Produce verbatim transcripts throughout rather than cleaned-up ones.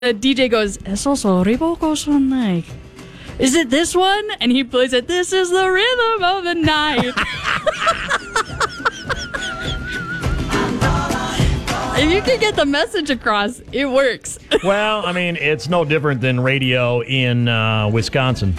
the D J goes, "Es also riboco son like, is it this one?" And he plays it, "This is the rhythm of the night." If you can get the message across, it works. Well, I mean, it's no different than radio in uh, Wisconsin.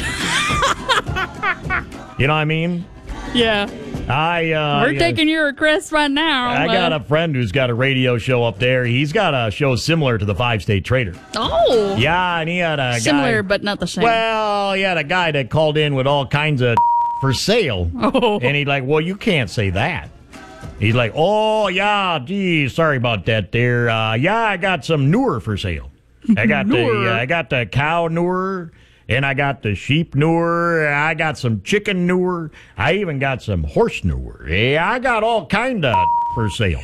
You know what I mean? Yeah. I uh, We're yeah, taking your request right now. I got a friend who's got a radio show up there. He's got a show similar to the Five-State Trader. Oh. Yeah, and he had a Similar, guy, but not the same. Well, he had a guy that called in with all kinds of for sale. Oh. And he's like, well, you can't say that. He's like, oh, yeah, gee, sorry about that there. Uh, yeah, I got some Noor for sale. I got the uh, I got the cow Noor, and I got the sheep Noor. I got some chicken Noor. I even got some horse Noor. Yeah, I got all kind of for sale.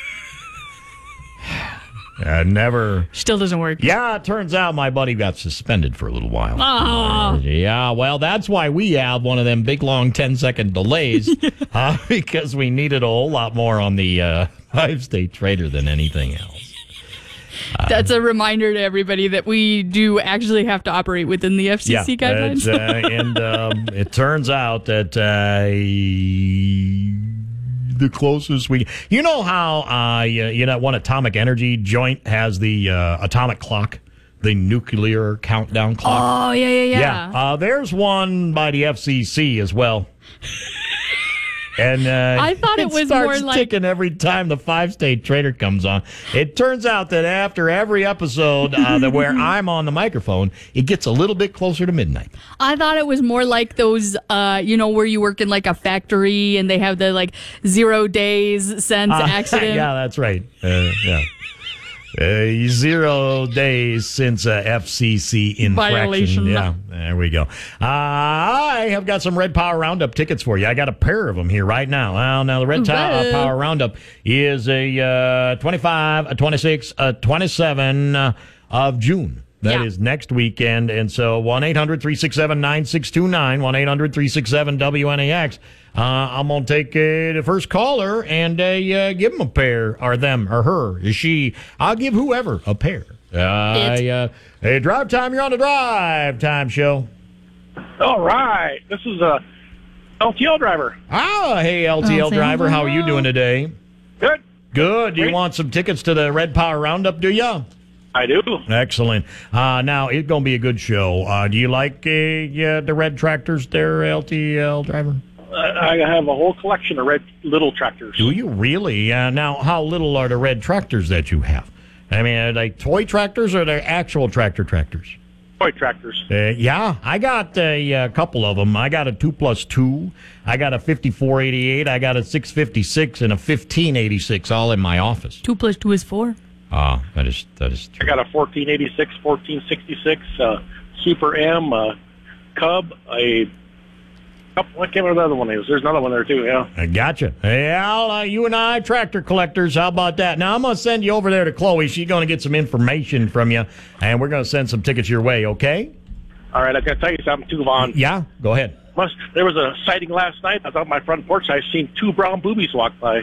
I never. Still doesn't work. Yeah, it turns out my buddy got suspended for a little while. Oh. Uh, yeah, well, that's why we have one of them big, long ten-second delays, uh, because we needed a whole lot more on the uh, Five-State Trader than anything else. Uh, That's a reminder to everybody that we do actually have to operate within the F C C yeah, guidelines. uh, and um, it turns out that uh, the closest we... You know how, uh, you, you know, one atomic energy joint has the uh, atomic clock? The nuclear countdown clock? Oh, yeah, yeah, yeah. Yeah, uh, there's one by the F C C as well. And uh, I thought it, it was starts more like ticking every time the Five-State Trader comes on. It turns out that after every episode uh, that where I'm on the microphone, it gets a little bit closer to midnight. I thought it was more like those, uh, you know, where you work in like a factory and they have the like zero days since Uh, accident. Yeah, that's right. Uh, yeah. Uh, zero days since uh, F C C infraction. Violation. Yeah, there we go. Uh, I have got some Red Power Roundup tickets for you. I got a pair of them here right now. Well, now the Red T- uh, Power Roundup is a uh, twenty-five, a twenty-six, a twenty-seven uh, of June. That Yeah. is next weekend. And so one eight hundred three six seven nine six two nine, one eight hundred three six seven W N A X. Uh, I'm going to take uh, the first caller and uh, uh, give them a pair, or them, or her, or she. I'll give whoever a pair. Uh, I, uh, hey, Drive Time, you're on the Drive Time show. All right. This is a L T L driver. Ah, hey, L T L L T L driver, how are you doing today? Good. Good. Do you Great. want some tickets to the Red Power Roundup, do you? I do. Excellent. Uh, now, it's going to be a good show. Uh, do you like uh, yeah, the red tractors there, L T L driver? I have a whole collection of red little tractors. Do you really? Uh, now, how little are the red tractors that you have? I mean, are they toy tractors or are they actual tractor tractors? Toy tractors. Uh, yeah, I got a, a couple of them. I got a two plus two. I got a fifty-four eighty-eight. I got a six fifty-six and a fifteen eighty-six all in my office. Two plus two is four. Ah, that is that is I true. got a fourteen eighty-six, fourteen sixty-six, uh, Super M, uh, Cub, a couple, I can't remember the other one is. There's another one there too, yeah. I gotcha. Hey, Al, uh, you and I, tractor collectors, how about that? Now, I'm going to send you over there to Chloe. She's going to get some information from you, and we're going to send some tickets your way, okay? All right, I got to tell you something too, Vaughn. Yeah, go ahead. Must, there was a sighting last night. I was on my front porch. I seen two brown boobies walk by.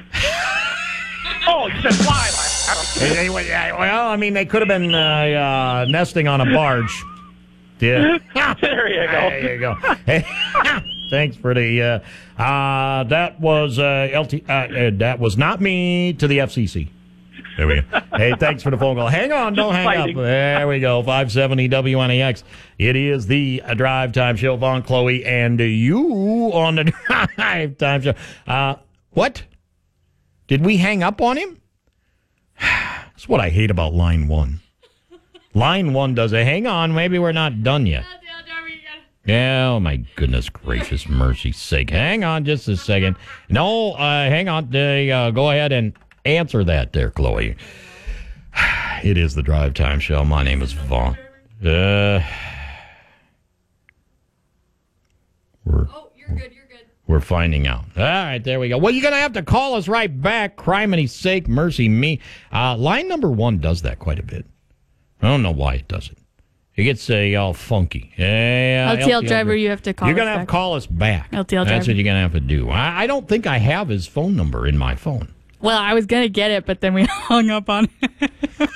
Oh, you said fly. Hey, hey, yeah, well, I mean, they could have been uh, uh, nesting on a barge. Yeah. There you go. There you go. Hey, thanks for the. Uh, uh, that was uh, L T. Uh, uh, that was not me to the F C C. There we go. Hey, thanks for the phone call. Hang on, don't hang fighting. up. There we go. five seventy W N A X. It is the uh, Drive Time Show. Vaughn, Chloe, and you on the Drive Time Show. Uh, what? Did we hang up on him? That's what I hate about line one. Line one does it. Hang on, maybe we're not done yet. Oh, my goodness gracious, mercy's sake. Hang on just a second. No, uh, hang on. Uh, go ahead and answer that there, Chloe. It is the Drive Time Show. My name is Vaughn. Uh, we're, Oh, you're good, you're good. we're finding out. All right, there we go. Well, you're going to have to call us right back. Criminy sake, mercy me. Uh, line number one does that quite a bit. I don't know why it does it. It gets uh, all funky. Yeah, L T L driver, you have to call You're us going to have back. to call us back. L T L That's driver. what you're going to have to do. I, I don't think I have his phone number in my phone. Well, I was going to get it, but then we hung up on it.